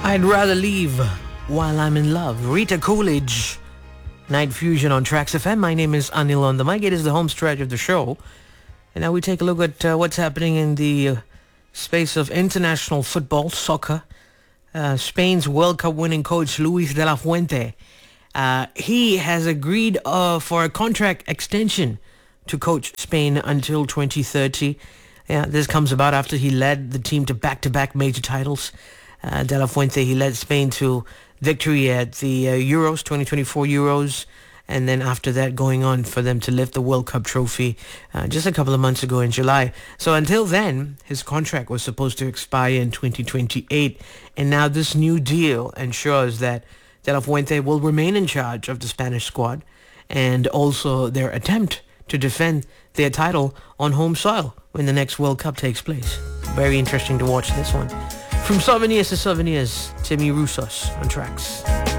I'd rather leave while I'm in love. Rita Coolidge. Night Fusion on Tracks FM. My name is Anil on the mic. It is the home stretch of the show. And now we take a look at what's happening in the space of international football, soccer. Spain's World Cup winning coach Luis de la Fuente. He has agreed for a contract extension to coach Spain until 2030. Yeah, this comes about after he led the team to back-to-back major titles. De la Fuente, he led Spain to victory at the Euros, 2024 Euros, and then after that going on for them to lift the World Cup trophy just a couple of months ago in July. So until then, his contract was supposed to expire in 2028, and now this new deal ensures that De La Fuente will remain in charge of the Spanish squad and also their attempt to defend their title on home soil when the next World Cup takes place. Very interesting to watch this one. From Souvenirs to Souvenirs, Timmy Roussos on Tracks.